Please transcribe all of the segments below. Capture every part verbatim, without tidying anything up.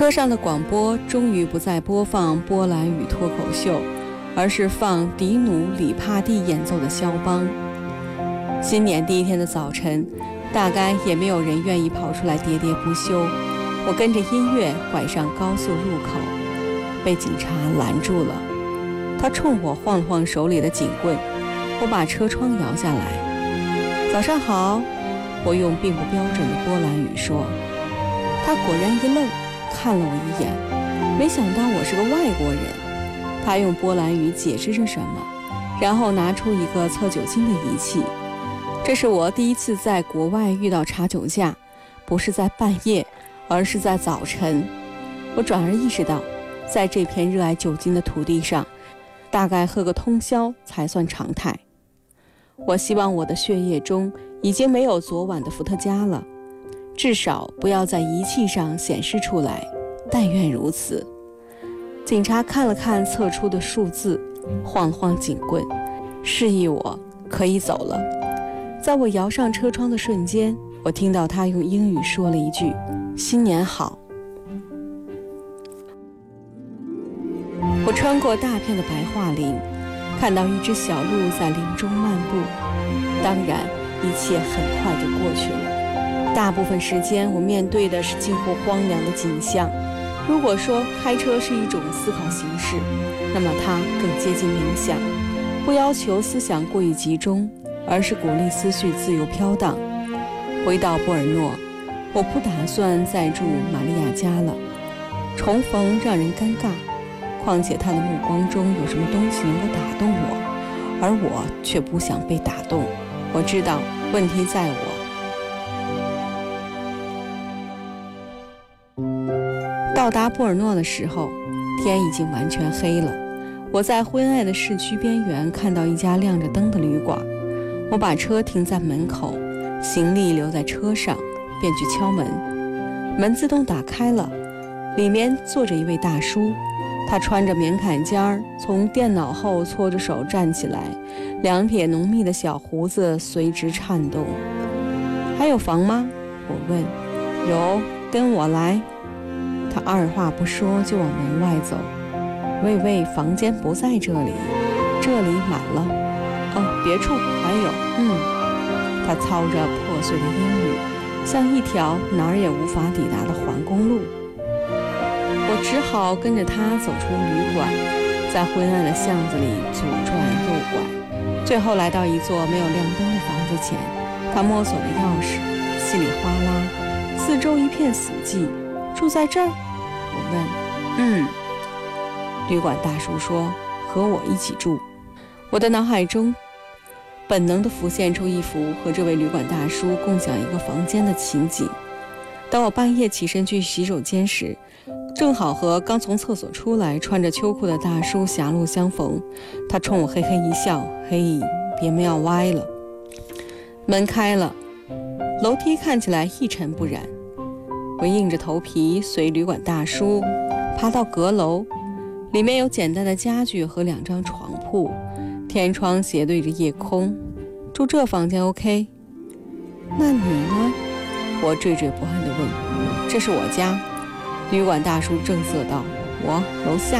车上的广播终于不再播放波兰语脱口秀，而是放迪努里帕蒂演奏的肖邦。新年第一天的早晨，大概也没有人愿意跑出来喋喋不休。我跟着音乐拐上高速入口，被警察拦住了。他冲我晃了晃手里的警棍，我把车窗摇下来。早上好，我用并不标准的波兰语说。他果然一愣，看了我一眼，没想到我是个外国人。他用波兰语解释着什么，然后拿出一个测酒精的仪器。这是我第一次在国外遇到查酒驾，不是在半夜，而是在早晨。我转而意识到，在这片热爱酒精的土地上，大概喝个通宵才算常态。我希望我的血液中已经没有昨晚的伏特加了，至少不要在仪器上显示出来，但愿如此。警察看了看测出的数字，晃了晃警棍，示意我可以走了。在我摇上车窗的瞬间，我听到他用英语说了一句新年好。我穿过大片的白桦林，看到一只小鹿在林中漫步。当然一切很快就过去了，大部分时间我面对的是近乎荒凉的景象。如果说开车是一种思考形式，那么它更接近冥想，不要求思想过于集中，而是鼓励思绪自由飘荡。回到波尔诺，我不打算再住玛利亚家了。重逢让人尴尬，况且他的目光中有什么东西能够打动我，而我却不想被打动。我知道问题在我。到达波尔诺的时候，天已经完全黑了。我在昏暗的市区边缘看到一家亮着灯的旅馆，我把车停在门口，行李留在车上，便去敲门。门自动打开了，里面坐着一位大叔，他穿着棉坎肩儿，从电脑后搓着手站起来，两撇浓密的小胡子随之颤动。还有房吗？我问。有，跟我来。他二话不说就往门外走。喂喂，房间不在这里，这里满了。哦，别处还有。嗯。他操着破碎的英语，像一条哪儿也无法抵达的环公路。我只好跟着他走出旅馆，在昏暗的巷子里左转右拐，最后来到一座没有亮灯的房子前。他摸索着钥匙，稀里哗啦，四周一片死寂。住在这儿？我问。嗯。旅馆大叔说，和我一起住。我的脑海中本能地浮现出一幅和这位旅馆大叔共享一个房间的情景。当我半夜起身去洗手间时，正好和刚从厕所出来穿着秋裤的大叔狭路相逢。他冲我嘿嘿一笑，嘿，别要歪了。门开了，楼梯看起来一尘不染。我硬着头皮随旅馆大叔爬到阁楼，里面有简单的家具和两张床铺，天窗斜对着夜空。住这房间 OK？ 那你呢？我惴惴不安地问。这是我家。旅馆大叔正色道，我楼下。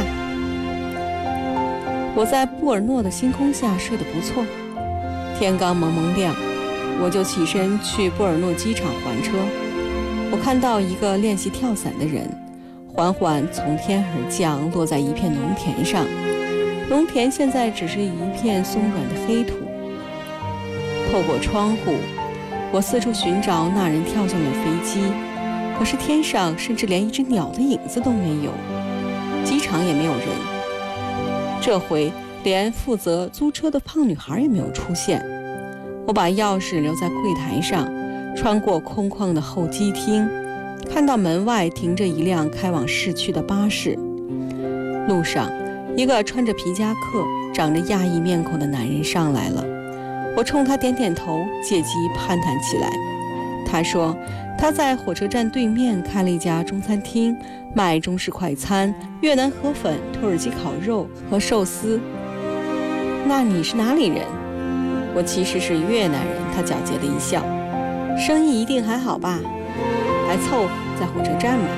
我在布尔诺的星空下睡得不错，天刚蒙蒙亮，我就起身去布尔诺机场还车。我看到一个练习跳伞的人缓缓从天而降，落在一片农田上。农田现在只是一片松软的黑土。透过窗户，我四处寻找那人跳下的飞机，可是天上甚至连一只鸟的影子都没有，机场也没有人。这回连负责租车的胖女孩也没有出现。我把钥匙留在柜台上，穿过空旷的候机厅，看到门外停着一辆开往市区的巴士。路上，一个穿着皮夹克、长着亚裔面孔的男人上来了。我冲他点点头，借机攀谈起来。他说他在火车站对面开了一家中餐厅，卖中式快餐、越南河粉、土耳其烤肉和寿司。那你是哪里人？我其实是越南人。他皎洁的一笑。生意一定还好吧？还凑合，在火车站嘛。